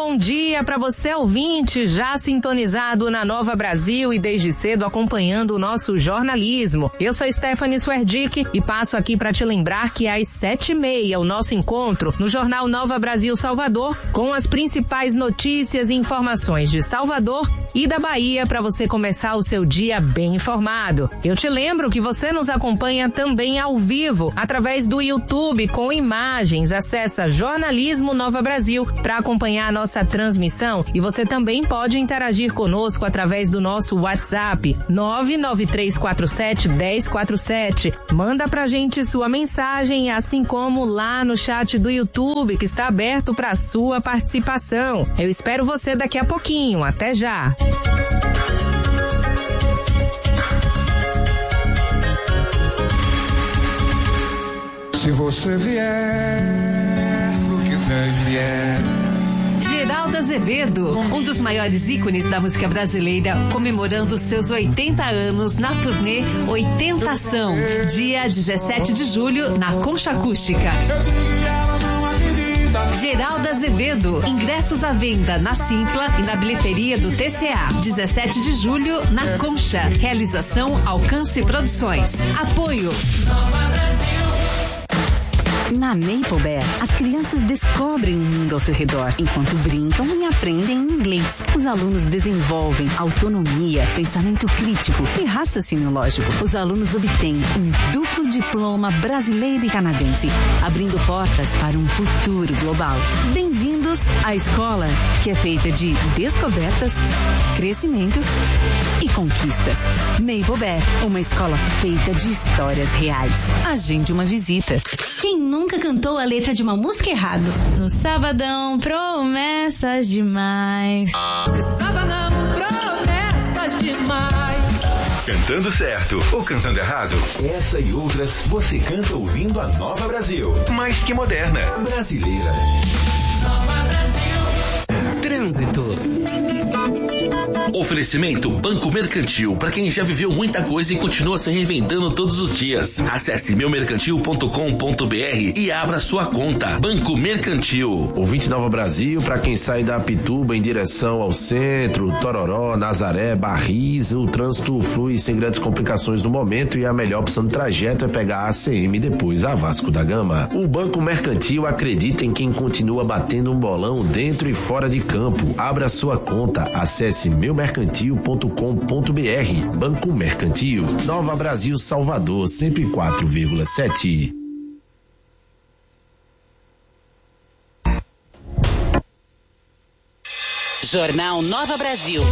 bom dia para você ouvinte, já sintonizado na Nova Brasil e desde cedo acompanhando o nosso jornalismo. Eu sou Stephanie Swerdick e passo aqui para te lembrar que às 7h30 o nosso encontro no Jornal Nova Brasil Salvador com as principais notícias e informações de Salvador e da Bahia para você começar o seu dia bem informado. Eu te lembro que você nos acompanha também ao vivo através do YouTube com imagens. Acesse Jornalismo Nova Brasil para acompanhar a nossa transmissão e você também pode interagir conosco através do nosso WhatsApp 993471047. Manda pra gente sua mensagem, assim como lá no chat do YouTube que está aberto para sua participação. Eu espero você daqui a pouquinho. Até já! Se você vier, o que deve é. Geraldo Azevedo, um dos maiores ícones da música brasileira, comemorando seus 80 anos na turnê 80ação, dia 17 de julho, na Concha Acústica. Geraldo Azevedo, ingressos à venda na Simpla e na bilheteria do TCA. 17 de julho, na Concha. Realização Alcance Produções. Apoio Nova Brasil. Na Maple Bear, as crianças descobrem o mundo ao seu redor, enquanto brincam e aprendem inglês. Os alunos desenvolvem autonomia, pensamento crítico e raciocínio lógico. Os alunos obtêm um duplo diploma brasileiro e canadense, abrindo portas para um futuro global. Bem-vindos à escola, que é feita de descobertas, crescimento e conquistas. Maple Bear, uma escola feita de histórias reais. Agende uma visita. Quem nunca cantou a letra de uma música errado? No sabadão, promessas demais. No sabadão, promessas demais. Cantando certo ou cantando errado? Essa e outras você canta ouvindo a Nova Brasil. Mais que moderna. Brasileira. Nova Brasil. Trânsito. Oferecimento Banco Mercantil, para quem já viveu muita coisa e continua se reinventando todos os dias. Acesse meumercantil.com.br e abra sua conta. Banco Mercantil. Ouvinte Nova Brasil, para quem sai da Pituba em direção ao centro, Tororó, Nazaré, Barris, o trânsito flui sem grandes complicações no momento e a melhor opção de trajeto é pegar a ACM e depois a Vasco da Gama. O Banco Mercantil acredita em quem continua batendo um bolão dentro e fora de campo. Abra sua conta. Acesse meumercantil.com.br. Banco Mercantil, Nova Brasil, Salvador, 104,7. Jornal Nova Brasil.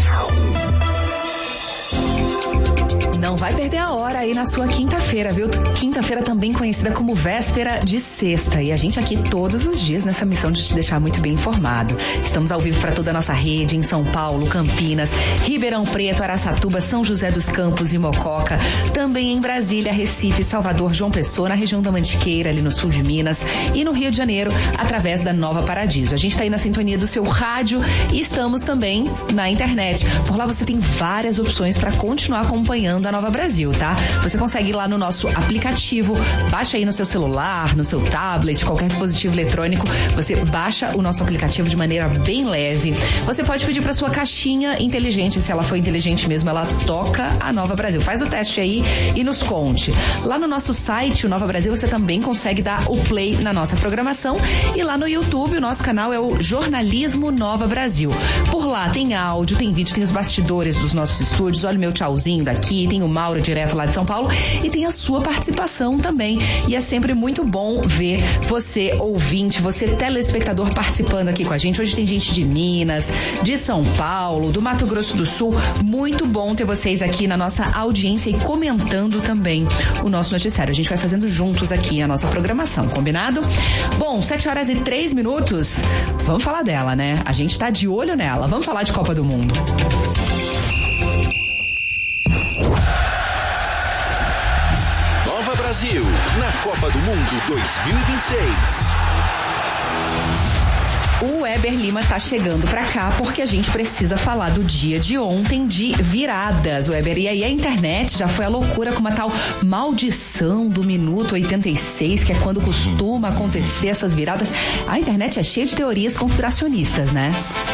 Não vai perder a hora aí na sua quinta-feira, viu? Quinta-feira também conhecida como véspera de sexta. E a gente aqui todos os dias nessa missão de te deixar muito bem informado. Estamos ao vivo para toda a nossa rede em São Paulo, Campinas, Ribeirão Preto, Araçatuba, São José dos Campos e Mococa. Também em Brasília, Recife, Salvador, João Pessoa, na região da Mantiqueira, ali no sul de Minas. E no Rio de Janeiro, através da Nova Paradiso. A gente está aí na sintonia do seu rádio e estamos também na internet. Por lá você tem várias opções para continuar acompanhando a Nova Brasil, tá? Você consegue ir lá no nosso aplicativo, baixa aí no seu celular, no seu tablet, qualquer dispositivo eletrônico, você baixa o nosso aplicativo de maneira bem leve. Você pode pedir para sua caixinha inteligente, se ela for inteligente mesmo, ela toca a Nova Brasil. Faz o teste aí e nos conte. Lá no nosso site, o Nova Brasil, você também consegue dar o play na nossa programação e lá no YouTube, o nosso canal é o Jornalismo Nova Brasil. Por lá tem áudio, tem vídeo, tem os bastidores dos nossos estúdios, olha o meu tchauzinho daqui, tem o Mauro direto lá de São Paulo e tem a sua participação também. E é sempre muito bom ver você, ouvinte, você telespectador participando aqui com a gente. Hoje tem gente de Minas, de São Paulo, do Mato Grosso do Sul. Muito bom ter vocês aqui na nossa audiência e comentando também o nosso noticiário. A gente vai fazendo juntos aqui a nossa programação, combinado? Bom, 7h03. Vamos falar dela, né? A gente tá de olho nela. Vamos falar de Copa do Mundo. Brasil, na Copa do Mundo 2026. O Kleber Lima tá chegando pra cá porque a gente precisa falar do dia de ontem de viradas, Weber. E aí a internet já foi a loucura com uma tal maldição do minuto 86, que é quando costuma acontecer essas viradas. A internet é cheia de teorias conspiracionistas, né?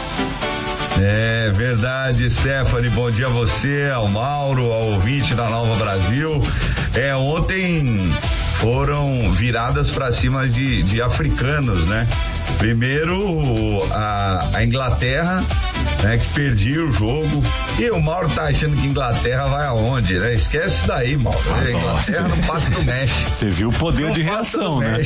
É verdade, Stephanie. Bom dia a você, ao Mauro, ao ouvinte da Nova Brasil. Ontem foram viradas para cima de africanos, né? Primeiro a Inglaterra, né, que perdia o jogo, e o Mauro tá achando que Inglaterra vai aonde, né? Esquece isso daí, Mauro. A Inglaterra não passa do México. Você viu o poder de reação, né?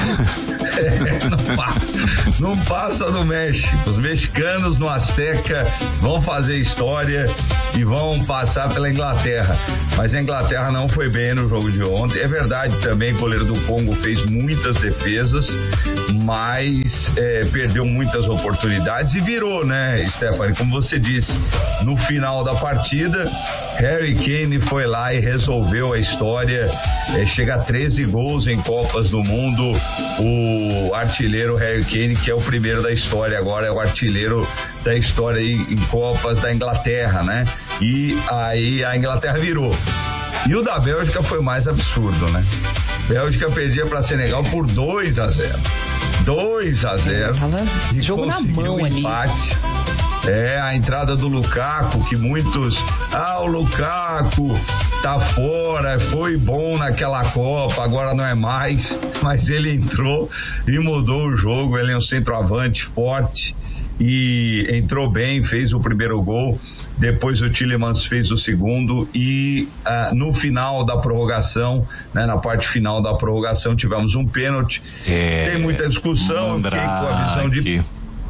Não passa do México. Os mexicanos no Azteca vão fazer história e vão passar pela Inglaterra. Mas a Inglaterra não foi bem no jogo de ontem. É verdade também, o goleiro do Congo fez muitas defesas, mas perdeu muitas oportunidades e virou, né, Stephanie? Como você disse, no final da partida, Harry Kane foi lá e resolveu a história. Chega a 13 gols em Copas do Mundo. O artilheiro Harry Kane, que é o primeiro da história, agora é o artilheiro da história em Copas da Inglaterra, né? E aí a Inglaterra virou. E o da Bélgica foi mais absurdo, né? Bélgica perdia para Senegal por 2-0. 2-0. Tava e jogo na mão ali. Empate. A entrada do Lukaku, que muitos, o Lukaku tá fora, foi bom naquela Copa, agora não é mais, mas ele entrou e mudou o jogo. Ele é um centroavante forte e entrou bem, fez o primeiro gol. Depois o Tielemans fez o segundo e no final da prorrogação, né, na parte final da prorrogação, tivemos um pênalti. Tem muita discussão, eu fiquei com a visão de...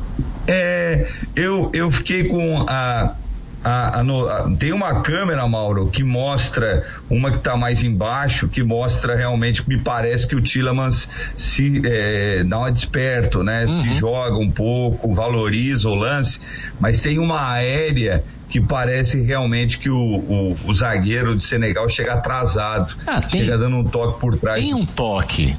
Eu fiquei com tem uma câmera, Mauro, que mostra, uma que está mais embaixo, que mostra realmente, me parece que o Tielemans se dá uma desperto, né? Se joga um pouco, valoriza o lance, mas tem uma aérea que parece realmente que o zagueiro de Senegal chega atrasado, chega dando um toque por trás. Tem um toque,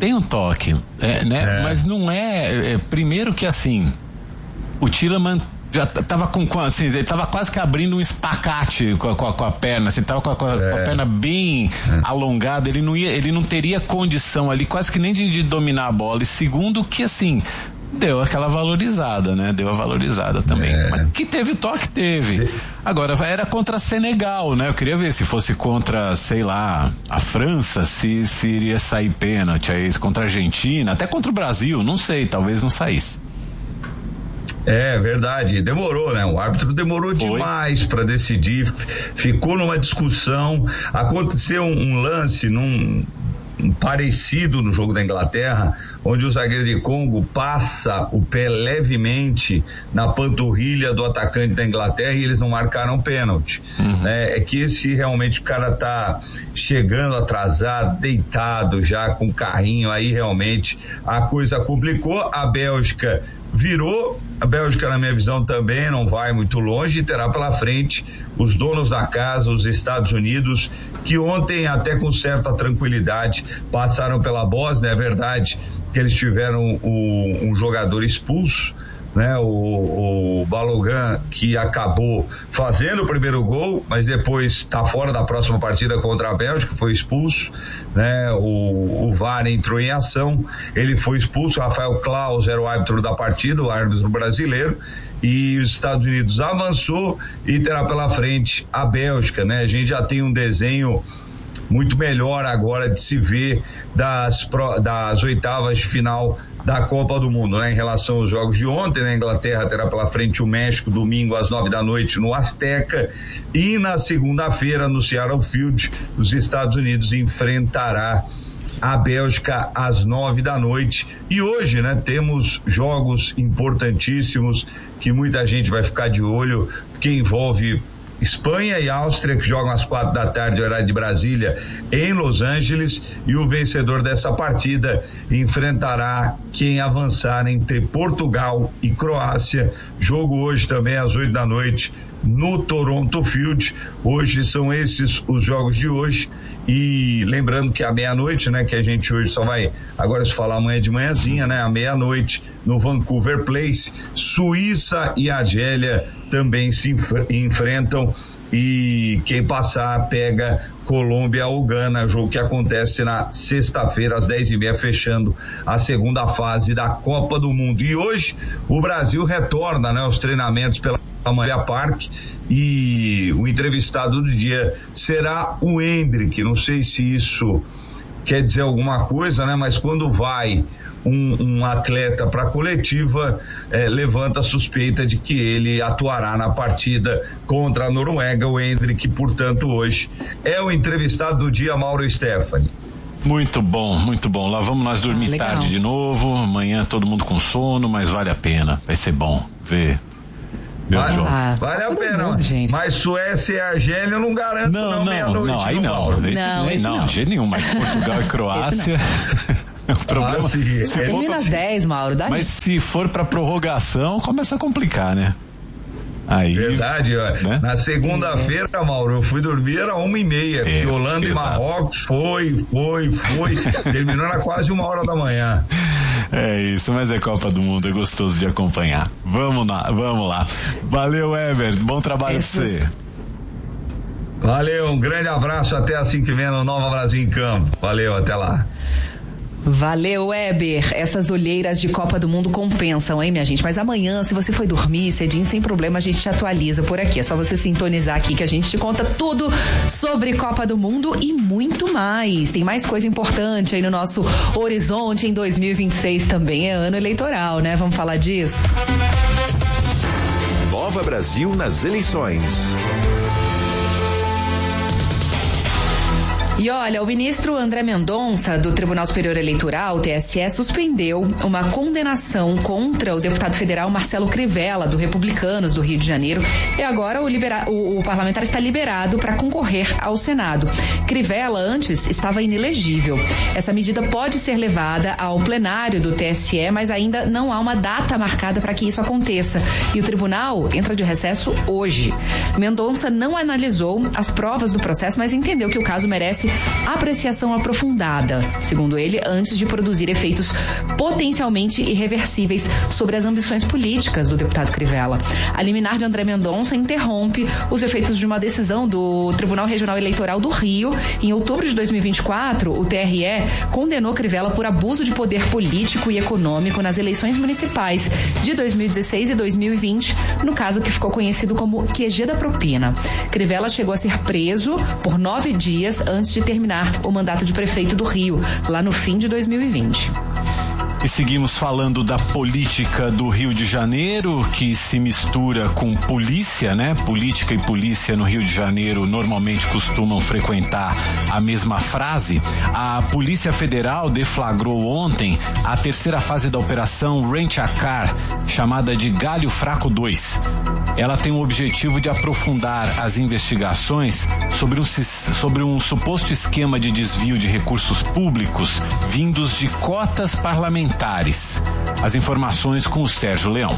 né? Mas não primeiro que assim, o Tielemans já tava assim, ele tava quase que abrindo um espacate com a perna, assim, tava com a perna bem alongada, ele não teria condição ali quase que nem de dominar a bola. E segundo que assim, deu aquela valorizada, né? Deu a valorizada também. Mas que teve toque, teve. Agora, era contra Senegal, né? Eu queria ver se fosse contra, sei lá, a França, se iria sair pênalti, aí contra a Argentina, até contra o Brasil, não sei, talvez não saísse. É verdade, demorou, né? O árbitro demorou demais para decidir, ficou numa discussão. Aconteceu um lance parecido no jogo da Inglaterra, onde o zagueiro de Congo passa o pé levemente na panturrilha do atacante da Inglaterra e eles não marcaram pênalti. É que esse realmente o cara tá chegando atrasado, deitado já com o carrinho, aí realmente a coisa complicou. A Bélgica virou. A Bélgica, na minha visão, também não vai muito longe e terá pela frente os donos da casa, os Estados Unidos, que ontem, até com certa tranquilidade, passaram pela Bósnia. É verdade que eles tiveram um jogador expulso, né? O Balogun, que acabou fazendo o primeiro gol, mas depois está fora da próxima partida contra a Bélgica, foi expulso, né? O VAR entrou em ação, ele foi expulso. Rafael Claus era o árbitro da partida, o árbitro brasileiro, e os Estados Unidos avançou e terá pela frente a Bélgica, né? A gente já tem um desenho muito melhor agora de se ver das oitavas de final da Copa do Mundo, né? Em relação aos jogos de ontem, né? A Inglaterra terá pela frente o México domingo às 9h no Azteca, e na segunda-feira no Seattle Field os Estados Unidos enfrentará a Bélgica às 9h. E hoje, né, temos jogos importantíssimos que muita gente vai ficar de olho, que envolve Espanha e Áustria, que jogam às 4h, horário de Brasília, em Los Angeles, e o vencedor dessa partida enfrentará quem avançar entre Portugal e Croácia. Jogo hoje também às 8h no Toronto Field. Hoje são esses os jogos de hoje, E lembrando que à meia-noite, né, que a gente hoje só vai agora se falar amanhã de manhãzinha, né, à meia-noite no Vancouver Place, Suíça e Argélia também se enfrentam, e quem passar pega Colômbia ou Gana, jogo que acontece na sexta-feira às 10h30, fechando a segunda fase da Copa do Mundo. E hoje o Brasil retorna, né, aos treinamentos pela Maria Parque, e o entrevistado do dia será o Hendrick. Não sei se isso quer dizer alguma coisa, né, mas quando vai um atleta para a coletiva, levanta a suspeita de que ele atuará na partida contra a Noruega. O Hendrick, portanto, hoje é o entrevistado do dia, Mauro Stefani. Muito bom, muito bom. Lá vamos nós dormir tarde de novo. Amanhã todo mundo com sono, mas vale a pena. Vai ser bom ver. Vale a pena, mundo, gente. Mas Suécia e Argélia eu não garanto não, aí não. Não, de jeito nenhum, mas Portugal e Croácia. O problema termina às 10, Mauro. Mas se for pra prorrogação, começa a complicar, né? Aí, verdade, ó. Né? Na segunda-feira, Mauro, eu fui dormir, era 1h30, porque Holanda e Marrocos foi, terminou na quase 1h da manhã. É isso, mas é Copa do Mundo, é gostoso de acompanhar. Vamos lá. Valeu, Ever, bom trabalho pra você. Valeu, um grande abraço, até assim que vem no Nova Brasil em Campo. Valeu, até lá. Valeu, Weber. Essas olheiras de Copa do Mundo compensam, hein, minha gente? Mas amanhã, se você foi dormir cedinho, sem problema, a gente te atualiza por aqui. É só você sintonizar aqui que a gente te conta tudo sobre Copa do Mundo e muito mais. Tem mais coisa importante aí no nosso horizonte em 2026 também. É ano eleitoral, né? Vamos falar disso? Nova Brasil nas eleições. E olha, o ministro André Mendonça, do Tribunal Superior Eleitoral, TSE, suspendeu uma condenação contra o deputado federal Marcelo Crivella, do Republicanos do Rio de Janeiro, e agora o parlamentar está liberado para concorrer ao Senado. Crivella antes estava inelegível. Essa medida pode ser levada ao plenário do TSE, mas ainda não há uma data marcada para que isso aconteça. E o tribunal entra de recesso hoje. Mendonça não analisou as provas do processo, mas entendeu que o caso merece apreciação aprofundada, segundo ele, antes de produzir efeitos potencialmente irreversíveis sobre as ambições políticas do deputado Crivella. A liminar de André Mendonça interrompe os efeitos de uma decisão do Tribunal Regional Eleitoral do Rio. Em outubro de 2024, o TRE condenou Crivella por abuso de poder político e econômico nas eleições municipais de 2016 e 2020, no caso que ficou conhecido como QG da propina. Crivella chegou a ser preso por 9 dias antes de terminar o mandato de prefeito do Rio, lá no fim de 2020. E seguimos falando da política do Rio de Janeiro, que se mistura com polícia, né? Política e polícia no Rio de Janeiro normalmente costumam frequentar a mesma frase. A Polícia Federal deflagrou ontem a terceira fase da operação Rent-A-Car, chamada de Galho Fraco 2. Ela tem o objetivo de aprofundar as investigações sobre um suposto esquema de desvio de recursos públicos vindos de cotas parlamentares. As informações com o Sérgio Leão.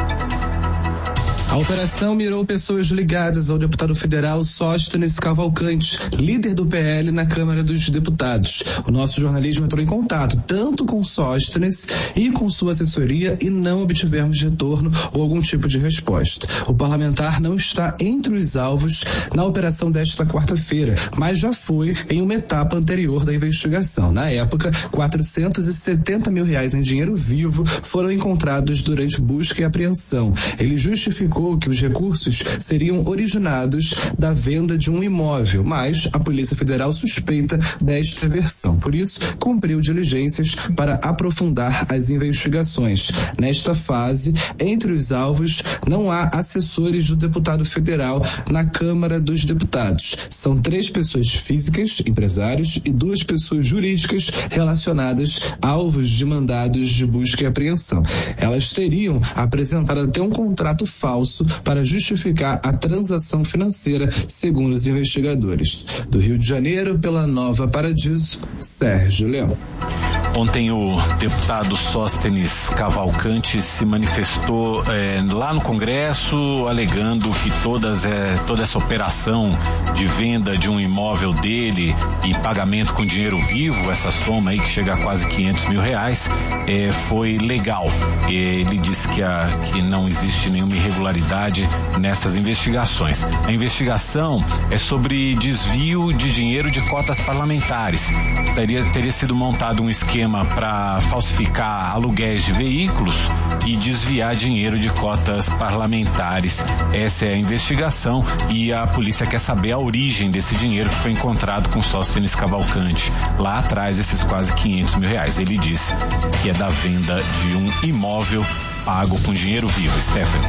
A operação mirou pessoas ligadas ao deputado federal Sóstenes Cavalcante, líder do PL na Câmara dos Deputados. O nosso jornalismo entrou em contato tanto com Sóstenes e com sua assessoria e não obtivemos retorno ou algum tipo de resposta. O parlamentar não está entre os alvos na operação desta quarta-feira, mas já foi em uma etapa anterior da investigação. Na época, R$470 mil em dinheiro vivo foram encontrados durante busca e apreensão. Ele justificou que os recursos seriam originados da venda de um imóvel, mas a Polícia Federal suspeita desta versão. Por isso, cumpriu diligências para aprofundar as investigações. Nesta fase, entre os alvos, não há assessores do deputado federal na Câmara dos Deputados. São 3 pessoas físicas, empresários, e 2 pessoas jurídicas relacionadas a alvos de mandados de busca e apreensão. Elas teriam apresentado até um contrato falso para justificar a transação financeira, segundo os investigadores. Do Rio de Janeiro, pela Nova Paradiso, Sérgio Leão. Ontem o deputado Sóstenes Cavalcante se manifestou lá no Congresso, alegando que toda essa operação de venda de um imóvel dele e pagamento com dinheiro vivo, essa soma aí que chega a quase R$500 mil, foi legal. Ele disse que não existe nenhuma irregularidade nessas investigações. A investigação é sobre desvio de dinheiro de cotas parlamentares. Teria sido montado um esquema para falsificar aluguéis de veículos e desviar dinheiro de cotas parlamentares. Essa é a investigação e a polícia quer saber a origem desse dinheiro que foi encontrado com Sóstenes Cavalcante lá atrás, esses quase R$500 mil. Ele disse que é da venda de um imóvel pago com dinheiro vivo. Stephanie.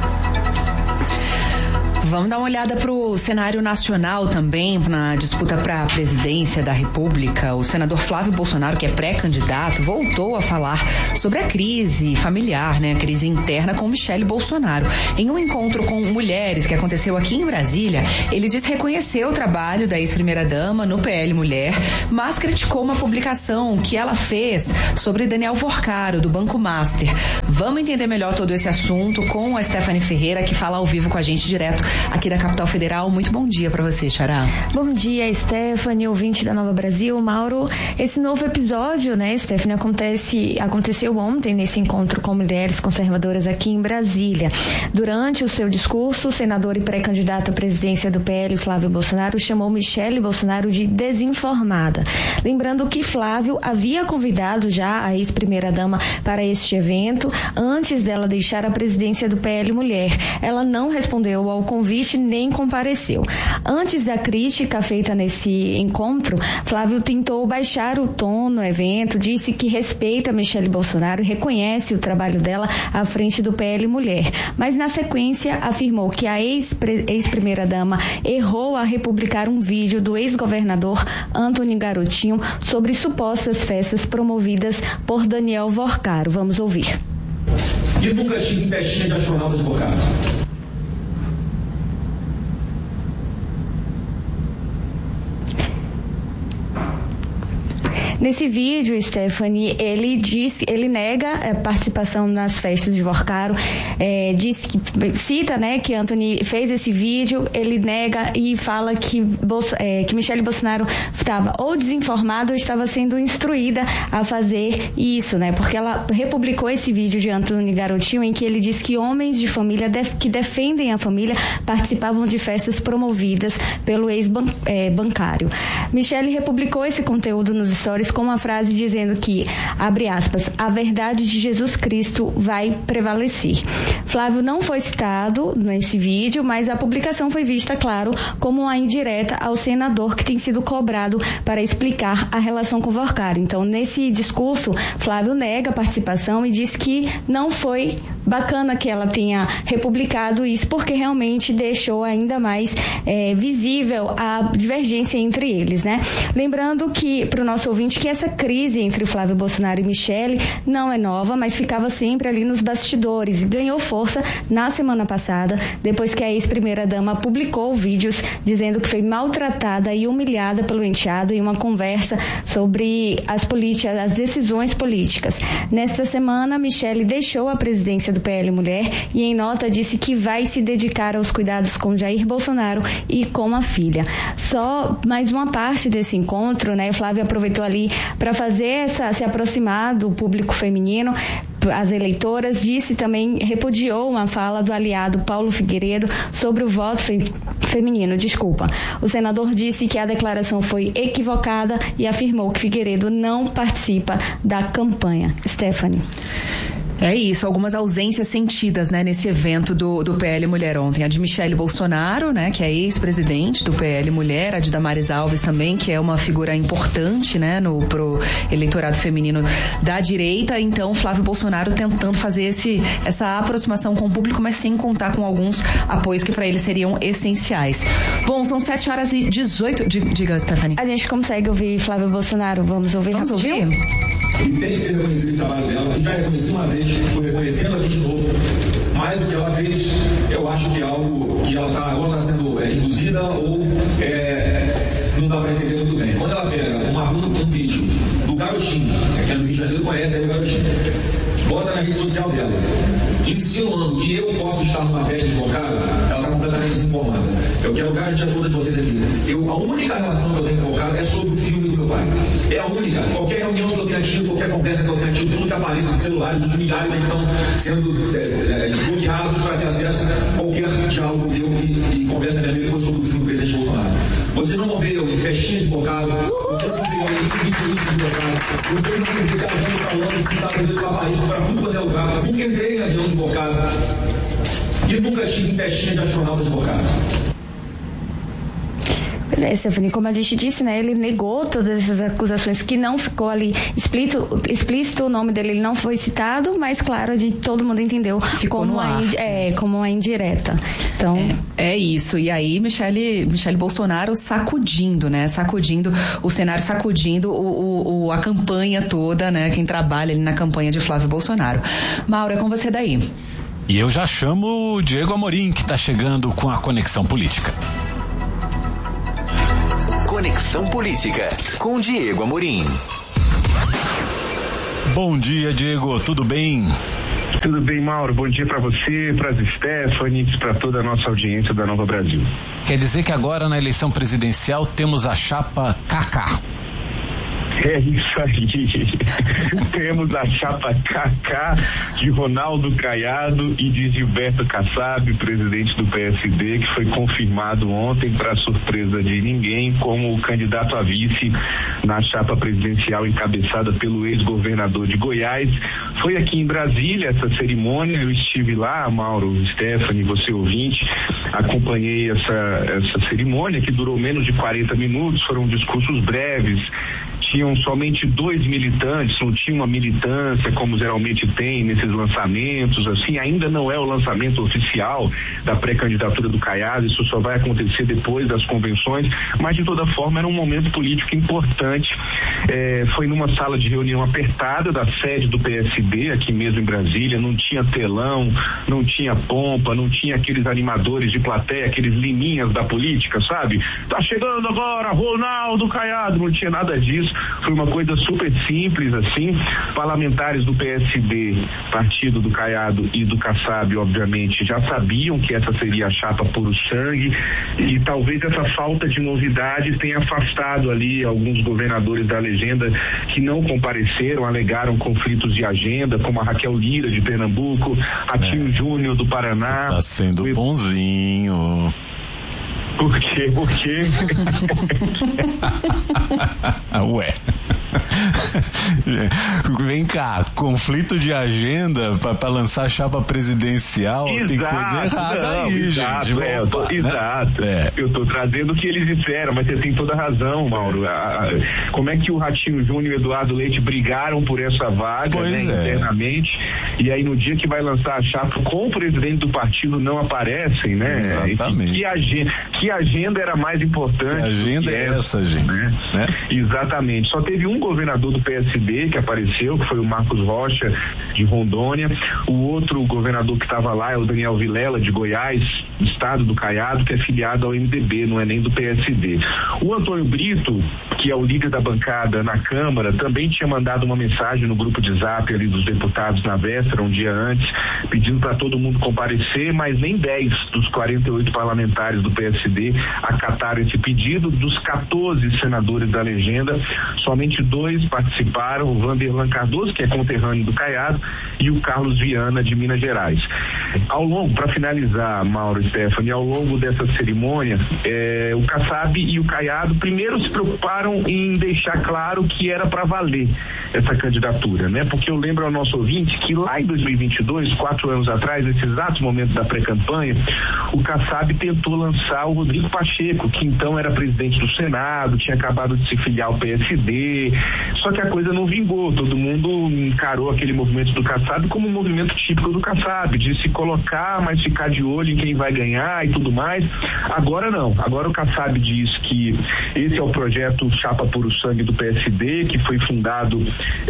Vamos dar uma olhada para o cenário nacional também, na disputa para a presidência da República. O senador Flávio Bolsonaro, que é pré-candidato, voltou a falar sobre a crise familiar, a crise interna com Michele Bolsonaro. Em um encontro com mulheres que aconteceu aqui em Brasília, ele disse reconhecer o trabalho da ex-primeira-dama no PL Mulher, mas criticou uma publicação que ela fez sobre Daniel Vorcaro, do Banco Master. Vamos entender melhor todo esse assunto com a Stephanie Ferreira, que fala ao vivo com a gente direto aqui da Capital Federal. Muito bom dia para você, Xará. Bom dia, Stephanie, ouvinte da Nova Brasil. Mauro, esse novo episódio, Stephanie, aconteceu ontem nesse encontro com mulheres conservadoras aqui em Brasília. Durante o seu discurso, o senador e pré-candidato à presidência do PL, Flávio Bolsonaro, chamou Michele Bolsonaro de desinformada. Lembrando que Flávio havia convidado já a ex-primeira-dama para este evento antes dela deixar a presidência do PL Mulher. Ela não respondeu ao convite nem compareceu. Antes da crítica feita nesse encontro, Flávio tentou baixar o tom no evento, disse que respeita Michele Bolsonaro e reconhece o trabalho dela à frente do PL Mulher, mas na sequência afirmou que a ex-primeira-dama errou a republicar um vídeo do ex-governador Antony Garotinho sobre supostas festas promovidas por Daniel Vorcaro. Vamos ouvir. E nunca tive festinha de astronauta de Vorcaro. Nesse vídeo, Stephanie, ele nega a participação nas festas de Vorcaro, cita, que Antony fez esse vídeo, ele nega e fala que Michele Bolsonaro estava ou desinformada ou estava sendo instruída a fazer isso, porque ela republicou esse vídeo de Antony Garotinho em que ele diz que homens de família que defendem a família participavam de festas promovidas pelo ex-bancário. Michele republicou esse conteúdo nos stories com uma frase dizendo que, abre aspas, a verdade de Jesus Cristo vai prevalecer. Flávio não foi citado nesse vídeo, mas a publicação foi vista, claro, como uma indireta ao senador que tem sido cobrado para explicar a relação com Vorcaro. Então, nesse discurso, Flávio nega a participação e diz que não foi bacana que ela tenha republicado isso, porque realmente deixou ainda mais visível a divergência entre eles, Lembrando que, para o nosso ouvinte, que essa crise entre Flávio Bolsonaro e Michele não é nova, mas ficava sempre ali nos bastidores e ganhou força na semana passada, depois que a ex-primeira-dama publicou vídeos dizendo que foi maltratada e humilhada pelo enteado em uma conversa sobre as decisões políticas. Nesta semana, Michele deixou a presidência do PL Mulher e em nota disse que vai se dedicar aos cuidados com Jair Bolsonaro e com a filha. Só mais uma parte desse encontro, Flávio aproveitou ali para se aproximar do público feminino, as eleitoras, repudiou uma fala do aliado Paulo Figueiredo sobre o voto feminino. O senador disse que a declaração foi equivocada e afirmou que Figueiredo não participa da campanha. Stephanie. É isso, algumas ausências sentidas, nesse evento do PL Mulher ontem. A de Michele Bolsonaro, que é ex-presidente do PL Mulher, a de Damares Alves também, que é uma figura importante, pro eleitorado feminino da direita. Então, Flávio Bolsonaro tentando fazer essa aproximação com o público, mas sem contar com alguns apoios que para ele seriam essenciais. Bom, são 7h18. Diga, Stephanie. A gente consegue ouvir Flávio Bolsonaro? Vamos ouvir? Vamos ouvir? E tem que ser reconhecido esse trabalho dela, e já reconheci uma vez, estou reconhecendo aqui de novo. Mais do que ela fez, eu acho que é algo que ela está sendo induzida ou não dá para entender muito bem. Quando ela pega um vídeo do Garotinho, que é do Rio de Janeiro, conhece aí o Garotinho, bota na rede social dela, insinuando que eu posso estar numa festa de Bocado, ela está completamente desinformada. Eu quero garantir a todos vocês aqui. A única relação que eu tenho com Bocado é sobre o filme do meu pai. É a única. Qualquer reunião que eu tenha tido, qualquer conversa que eu tenha tido, tudo que aparece nos celulares dos milhares que estão sendo bloqueados para ter acesso a qualquer diálogo meu e conversa minha vida foi sobre o filme do presidente Bolsonaro. Vocês não vão ver eu em festinha de Bocado, vocês não vão ver eu em vídeo de Bocado, vocês não vão ver a gente falando que está perdendo o país para tudo quanto é lugar. Nunca entrei na reunião de Bocado e nunca tive festinha de astronauta de Bocado. Pois é, Stephanie, como a gente disse, né, ele negou todas essas acusações, que não ficou ali explícito, o nome dele não foi citado, mas claro, todo mundo entendeu como uma indireta. Então... É isso, e aí Michele Bolsonaro sacudindo o cenário, sacudindo a campanha toda, né, quem trabalha ali na campanha de Flávio Bolsonaro. Mauro, é com você daí. E eu já chamo o Diego Amorim, que está chegando com a Conexão Política. Conexão Política, com Diego Amorim. Bom dia, Diego, tudo bem? Tudo bem, Mauro. Bom dia para você, para as Stephanies, para toda a nossa audiência da Nova Brasil. Quer dizer que agora na eleição presidencial temos a chapa Kaká. É isso aí. Temos a chapa Kaká de Ronaldo Caiado e de Gilberto Kassab, presidente do PSD, que foi confirmado ontem, para surpresa de ninguém, como o candidato a vice na chapa presidencial encabeçada pelo ex-governador de Goiás. Foi aqui em Brasília essa cerimônia, eu estive lá, Mauro, Stephanie, você ouvinte, acompanhei essa cerimônia, que durou menos de 40 minutos, foram discursos breves, tinham somente 2 militantes, não tinha uma militância como geralmente tem nesses lançamentos, assim, ainda não é o lançamento oficial da pré-candidatura do Caiado, isso só vai acontecer depois das convenções, mas de toda forma era um momento político importante. Foi numa sala de reunião apertada da sede do PSD, aqui mesmo em Brasília, não tinha telão, não tinha pompa, não tinha aqueles animadores de plateia, aqueles liminhas da política, sabe? Tá chegando agora Ronaldo Caiado, não tinha nada disso. Foi uma coisa super simples, assim. Parlamentares do PSD, partido do Caiado e do Kassab, obviamente, já sabiam que essa seria a chapa puro sangue, e talvez essa falta de novidade tenha afastado ali alguns governadores da legenda que não compareceram, alegaram conflitos de agenda, como a Raquel Lira de Pernambuco, Ratinho Júnior do Paraná. Tá sendo bonzinho. Por quê? Ué. Vem cá, conflito de agenda para lançar a chapa presidencial, exato, tem coisa errada aí, exato, gente. Exato. Eu tô trazendo o que eles disseram, mas você tem toda a razão, Mauro. Como é que o Ratinho Júnior e o Eduardo Leite brigaram por essa vaga, né, internamente, e aí no dia que vai lançar a chapa com o presidente do partido não aparecem, né? Exatamente. Que agenda era mais importante? Que agenda é essa, gente? Né? Exatamente. Só teve um governador do PSD que apareceu, que foi o Marcos Rocha, de Rondônia. O outro governador que estava lá é o Daniel Vilela, de Goiás, estado do Caiado, que é filiado ao MDB, não é nem do PSD. O Antônio Brito, que é o líder da bancada na Câmara, também tinha mandado uma mensagem no grupo de Zap ali dos deputados na véspera, um dia antes, pedindo para todo mundo comparecer, mas nem 10 dos 48 parlamentares do PSD acataram esse pedido. Dos 14 senadores da legenda, somente 2 participaram, o Vanderlan Cardoso, que é conterrâneo do Caiado, e o Carlos Viana, de Minas Gerais. Para finalizar, Mauro e Stephanie, ao longo dessa cerimônia, o Kassab e o Caiado primeiro se preocuparam em deixar claro que era para valer essa candidatura, né? Porque eu lembro ao nosso ouvinte que lá em 2022, 4 anos atrás, nesse exato momento da pré-campanha, o Kassab tentou lançar o Rodrigo Pacheco, que então era presidente do Senado, tinha acabado de se filiar ao PSD, só que a coisa não vingou. Todo mundo encarou aquele movimento do Kassab como um movimento típico do Kassab, de se colocar, mas ficar de olho em quem vai ganhar e tudo mais. Agora não. Agora o Kassab diz que esse é o projeto Chapa Puro Sangue do PSD, que foi fundado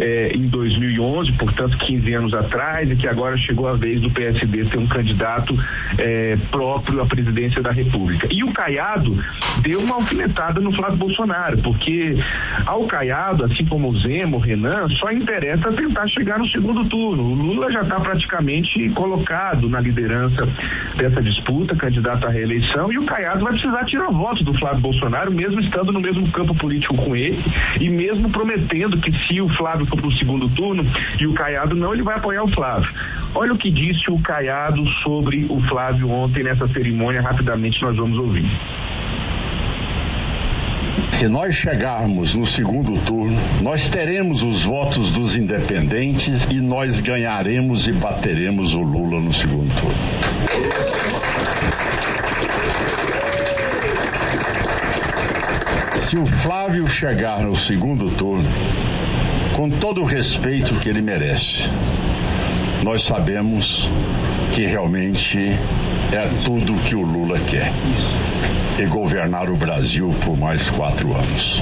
em 2011, portanto 15 anos atrás, e que agora chegou a vez do PSD ter um candidato próprio à presidência da República. E o Caiado deu uma alfinetada no Flávio Bolsonaro, porque ao Caiado Caiado, assim como o Zema, o Renan, só interessa tentar chegar no segundo turno. O Lula já está praticamente colocado na liderança dessa disputa, candidato à reeleição, e o Caiado vai precisar tirar votos do Flávio Bolsonaro, mesmo estando no mesmo campo político com ele, e mesmo prometendo que se o Flávio for para o segundo turno e o Caiado não, ele vai apoiar o Flávio. Olha o que disse o Caiado sobre o Flávio ontem nessa cerimônia, rapidamente nós vamos ouvir. Se nós chegarmos no segundo turno, nós teremos os votos dos independentes e nós ganharemos e bateremos o Lula no segundo turno. Se o Flávio chegar no segundo turno, com todo o respeito que ele merece, nós sabemos que realmente é tudo que o Lula quer. E governar o Brasil por mais 4 anos.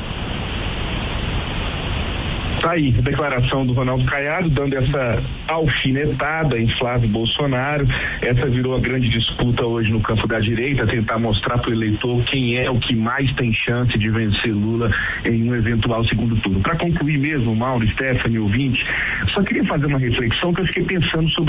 Tá aí a declaração do Ronaldo Caiado, dando essa alfinetada em Flávio Bolsonaro. Essa virou a grande disputa hoje no campo da direita, tentar mostrar para o eleitor quem é o que mais tem chance de vencer Lula em um eventual segundo turno. Para concluir mesmo, Mauro, Stephanie, ouvinte, só queria fazer uma reflexão que eu fiquei pensando sobre